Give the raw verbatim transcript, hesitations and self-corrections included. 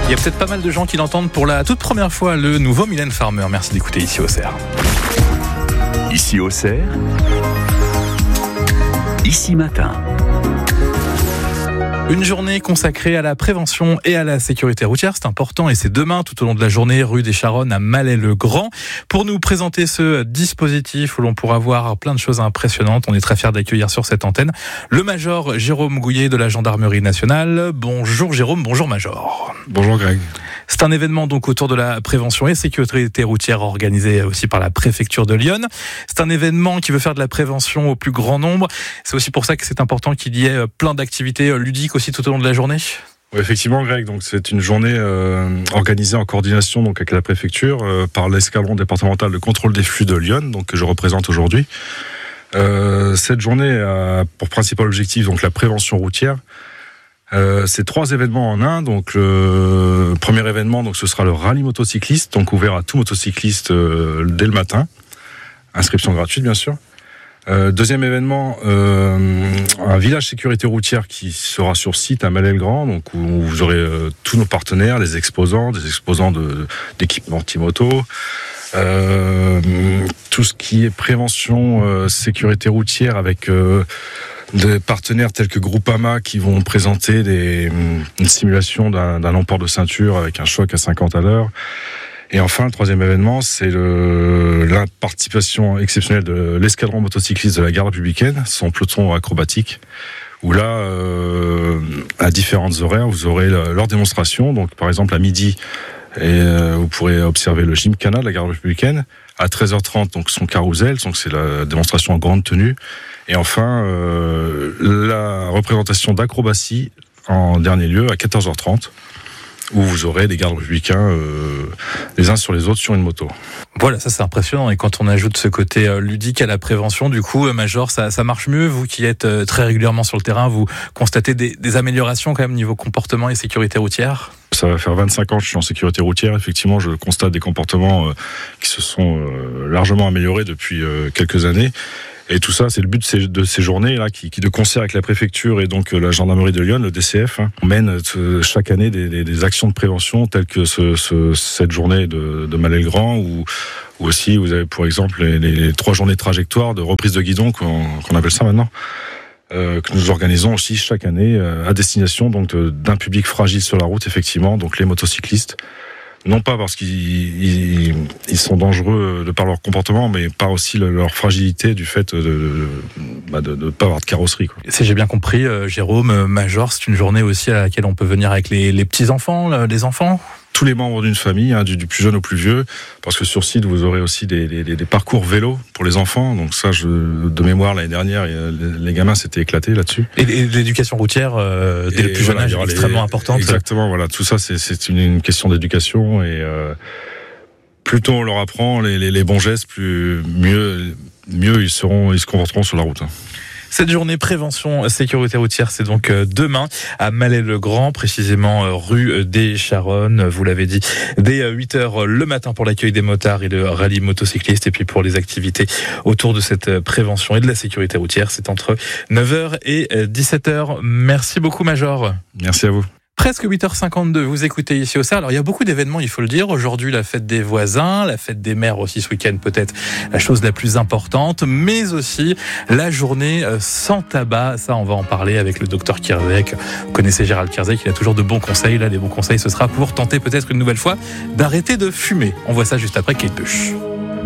Il y a peut-être pas mal de gens qui l'entendent pour la toute première fois, le nouveau Mylène Farmer. Merci d'écouter ici au Cerf. Ici au Cerf, ici matin. Une journée consacrée à la prévention et à la sécurité routière, c'est important et c'est demain tout au long de la journée, rue des Charonnes à Malais-le-Grand. Pour nous présenter ce dispositif où l'on pourra voir plein de choses impressionnantes, on est très fiers d'accueillir sur cette antenne le major Jérôme Gouillet de la Gendarmerie nationale. Bonjour Jérôme, bonjour major. Bonjour Greg. C'est un événement donc autour de la prévention et sécurité routière organisé aussi par la préfecture de Lyon. C'est un événement qui veut faire de la prévention au plus grand nombre. C'est aussi pour ça que c'est important qu'il y ait plein d'activités ludiques aussi tout au long de la journée. Oui, effectivement Greg, donc c'est une journée euh, organisée en coordination donc avec la préfecture euh, par l'escadron départemental de contrôle des flux de Lyon, donc que je représente aujourd'hui. Euh, cette journée a pour principal objectif donc la prévention routière. Euh, c'est trois événements en un. Donc le premier événement, donc ce sera le rallye motocycliste, donc ouvert à tout motocycliste euh, dès le matin. Inscription gratuite bien sûr. Euh, deuxième événement, euh, un village sécurité routière qui sera sur site à Malais-le-Grand, donc où vous aurez euh, tous nos partenaires, les exposants, des exposants de, d'équipements anti-moto, euh, tout ce qui est prévention, euh, sécurité routière avec euh, des partenaires tels que Groupama qui vont présenter des, une simulation d'un, d'un emport de ceinture avec un choc à cinquante à l'heure. Et enfin, le troisième événement, c'est le, la participation exceptionnelle de l'escadron motocycliste de la garde républicaine, son peloton acrobatique, où là, euh, à différentes horaires, vous aurez leur démonstration. Donc, par exemple, à midi, et, euh, vous pourrez observer le Gymkhana de la garde républicaine. À treize heures trente, donc son carrousel, donc c'est la démonstration en grande tenue. Et enfin, euh, la représentation d'acrobatie en dernier lieu à quatorze heures trente. Où vous aurez des gardes républicains euh, les uns sur les autres sur une moto. Voilà, ça c'est impressionnant. Et quand on ajoute ce côté euh, ludique à la prévention, du coup, euh, Major, ça, ça marche mieux. Vous qui êtes euh, très régulièrement sur le terrain, vous constatez des, des améliorations quand même niveau comportement et sécurité routière ? Ça va faire vingt-cinq ans que je suis en sécurité routière. Effectivement, je constate des comportements euh, qui se sont euh, largement améliorés depuis euh, quelques années. Et tout ça, c'est le but de ces, de ces journées-là, qui, qui, de concert avec la préfecture et donc la gendarmerie de Lyon, le D C F, hein, on mène euh, chaque année des, des, des actions de prévention telles que ce, ce, cette journée de, de Malais-le-Grand, ou ou aussi vous avez pour exemple les, les, les trois journées de trajectoire de reprise de guidon, qu'on, qu'on appelle ça maintenant, euh, que nous organisons aussi chaque année euh, à destination donc de, d'un public fragile sur la route, effectivement, donc les motocyclistes. Non pas parce qu'ils ils, ils sont dangereux de par leur comportement, mais par aussi le, leur fragilité du fait de de, bah de, de pas avoir de carrosserie, quoi. Si j'ai bien compris, euh, Jérôme, euh, Major, c'est une journée aussi à laquelle on peut venir avec les, les petits-enfants, les enfants ? Tous les membres d'une famille, hein, du, du plus jeune au plus vieux, parce que sur site, vous aurez aussi des, des, des parcours vélo pour les enfants. Donc ça, je, de mémoire, l'année dernière, les, les gamins s'étaient éclatés là-dessus. Et, et l'éducation routière, euh, dès et le plus voilà, jeune âge, est extrêmement les, importante. Exactement, voilà. Tout ça, c'est, c'est une, une question d'éducation. Et euh, plus tôt on leur apprend les, les, les bons gestes, plus mieux, mieux ils, seront, ils se comporteront sur la route. Cette journée prévention sécurité routière, c'est donc demain à Malais-le-Grand, précisément rue des Charonnes. Vous l'avez dit, dès huit heures le matin pour l'accueil des motards et le rallye motocycliste. Et puis pour les activités autour de cette prévention et de la sécurité routière, c'est entre neuf heures et dix-sept heures. Merci beaucoup, Major. Merci à vous. Presque huit heures cinquante-deux, vous écoutez ici au Cerf. Alors il y a beaucoup d'événements, il faut le dire. Aujourd'hui, la fête des voisins, la fête des mères aussi ce week-end, peut-être la chose la plus importante, mais aussi la journée sans tabac. Ça, on va en parler avec le docteur Kierzek. Vous connaissez Gérald Kierzek, il a toujours de bons conseils. Là, les bons conseils, ce sera pour tenter peut-être une nouvelle fois d'arrêter de fumer. On voit ça juste après Kate Bush.